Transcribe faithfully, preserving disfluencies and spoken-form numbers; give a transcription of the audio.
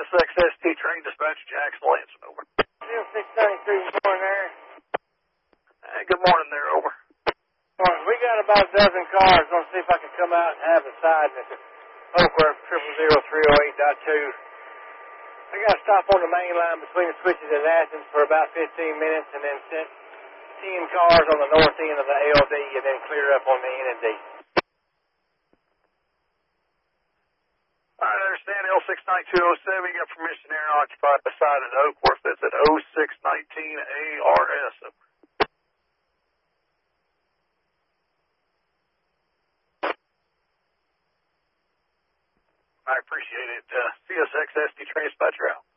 S X S T train dispatcher Jackson Lanson, over. L six ninety-three, morning there. Hey, good morning there, over. Morning. We got about a dozen cars. I'm going to see if I can come out and have a side at the Oakworth triple zero three oh eight dot two. I got to stop on the main line between the switches at Athens for about fifteen minutes and then set ten cars on the north end of the L D and then clear up on the N and D. All right, I understand L six ninety-two oh seven. You got permission there and occupied the side at Oakworth. That's at oh six nineteen A R S. I appreciate it. Uh, C S X S T train dispatcher out.